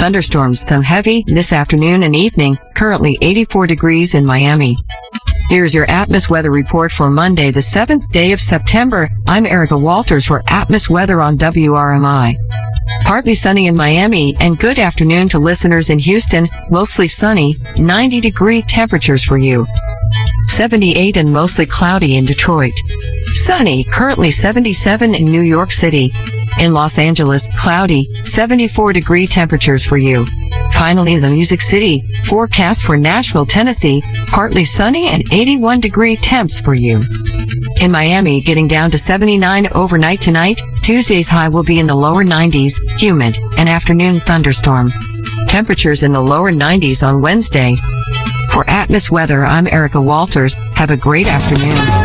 Thunderstorms, some heavy this afternoon and evening, currently 84 degrees in Miami. Here's your Atmos weather report for Monday, the 7th day of September. I'm Erica Walters for Atmos weather on WRMI. Partly sunny in Miami and good afternoon to listeners in Houston. Mostly sunny, 90-degree temperatures for you. 78 and mostly cloudy in Detroit. Sunny, currently 77 in New York City. In Los Angeles, cloudy, 74-degree temperatures for you. Finally, the Music City, forecast for Nashville, Tennessee, partly sunny and 81-degree temps for you. In Miami, getting down to 79 overnight tonight. Tuesday's high will be in the lower 90s, humid, an afternoon thunderstorm. Temperatures in the lower 90s on Wednesday. For Atmos weather, I'm Erica Walters. Have a great afternoon.